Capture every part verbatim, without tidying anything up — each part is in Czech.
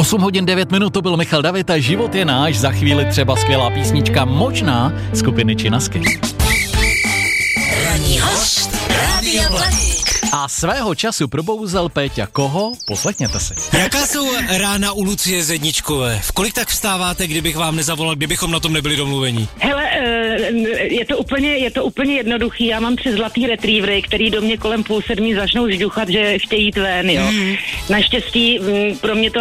osm hodin devět minut, to byl Michal David a Život je náš, za chvíli třeba skvělá písnička, možná skupiny Činasky. Ranní host Rádia Blaník. A svého času probouzel Péťa koho? Poslechněte si. Jaká jsou rána u Lucie Zedničkové? V kolik tak vstáváte, kdybych vám nezavolal, kdybychom na tom nebyli domluvení? Hele, je to úplně, je to úplně jednoduchý. Já mám tři zlatý retrievery, který do mě kolem půl sedmí začnou žduchat, že chtějí jít ven, jo. Mm. Naštěstí pro mě to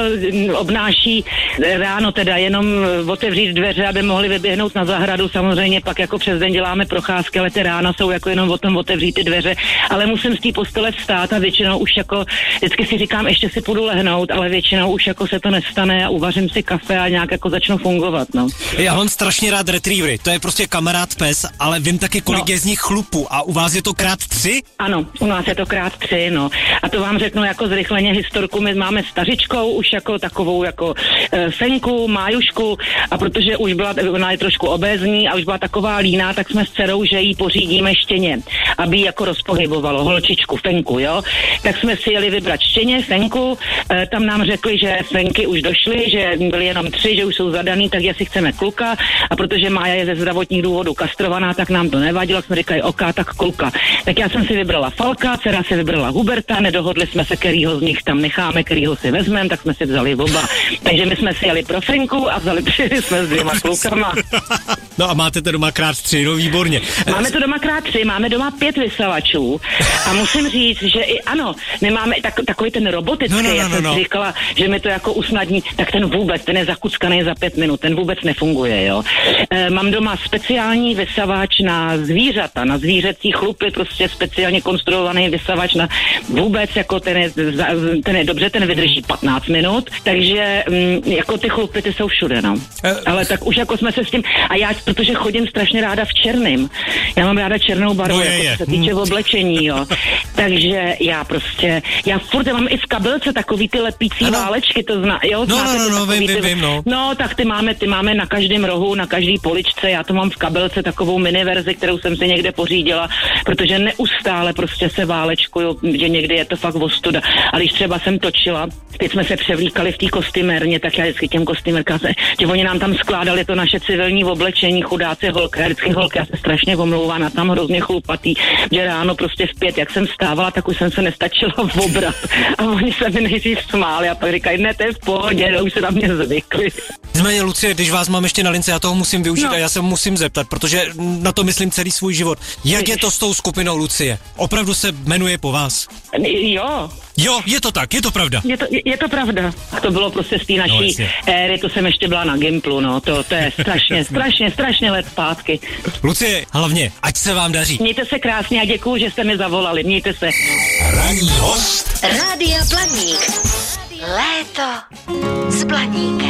obnáší ráno teda jenom otevřít dveře, aby mohli vyběhnout na zahradu. Samozřejmě pak jako přes den děláme procházky, ale ty rána jsou jako jenom o tom otevřít ty dveře. Ale musím z té postele vstát a většinou už jako, vždycky si říkám, ještě si půjdu lehnout, ale většinou už jako se to nestane a uvařím si kafe a nějak jako začnu fungovat, no. Já mám strašně rád retrievery, to je prostě kamarád pes, ale vím taky, kolik no. je z nich chlupů a u vás je to krát tři? Ano, u nás je to krát tři, no. A to vám řeknu jako zrychleně historku, my máme stařičkou už jako takovou jako e, Fenku, Májušku a protože už byla, ona je trošku obézní a už byla taková líná, tak jsme s dcerou, že jí pořídíme štěně, aby jí jako rozpohybovalo, holčičku, Fenku, jo. Tak jsme si jeli vybrat štěně, Fenku, e, tam nám řekli, že Fenky už došly, že byly jenom tři, že už jsou zadaný, tak jestli chceme kluka a protože Mája je ze zdravotních důvodů kastrovaná, tak nám to nevadilo, jsme říkali oká, tak kluka. Tak já jsem si vybrala Falka, dcera si vybrala Huberta, nedohodli jsme se, kterýho z nich tam necháme, kterýho si vezmeme, tak jsme si vzali oba. Takže my jsme si jeli pro Fenku a vzali přijeli jsme s dvěma klukama. No a máte to doma krát tři, no výborně. Máme to doma krát tři, máme doma pět vysavačů a musím říct, že i ano, nemáme tak, takový ten robotický, no, no, no, já jsem no, no. říkala, že mi to jako usnadní, tak ten vůbec, ten je zakuckaný za pět minut, ten vůbec nefunguje, jo. E, mám doma speciální vysavač na zvířata, na zvířecí chlupy, prostě speciálně konstruovaný vysavač na vůbec, jako ten je, ten je dobře, ten vydrží patnáct minut, takže m, jako ty chlupy, ty jsou všude, no. E, Ale tak už jako jsme se s tím, a já, protože chodím strašně ráda v černém, já mám ráda černou barvu, no je, jako je. se týče oblečení, jo. Takže já prostě, já furt já mám i v kabelce takový ty lepící ano. válečky, to zná, jo, no, znáte no, no, no, vím, ty, vím, no. No, tak ty máme, ty máme na každém rohu, na každý poličce, já to mám v kabelce, takovou mini verzi, kterou jsem si někde pořídila, protože neustále prostě se válečkuju, že někdy je to fakt ostuda. A když třeba jsem točila, teď jsme se převlíkali v té kostymérně, tak já vždycky těm kostymérkám, že oni nám tam skládali to naše civilní oblečení, chudáci holky, vždycky holky, já se strašně omlouvám, a tam hrozně chlupatý, že ráno prostě v pět, jak jsem stávala, tak už jsem se nestačila obrat. A oni se mi nejdřív smáli a pak říkají, ne, to je v pohodě, už se na mě zvykli. Nicméně, Lucie, když vás mám ještě na lince, já toho musím využít no. a já se musím zeptat, protože na to myslím celý svůj život. Jak je to s tou skupinou Lucie? Opravdu se jmenuje po vás? Jo. Jo, je to tak, je to pravda. Je to, je, je to pravda. A to bylo prostě z té naší no, éry, to jsem ještě byla na Gimplu, no, to, to je strašně, strašně, strašně let zpátky. Lucie, hlavně, ať se vám daří. Mějte se krásně a děkuju, že jste mi zavolali, mějte se. Ranní host Rádia Blaník. Léto s Blaníkem.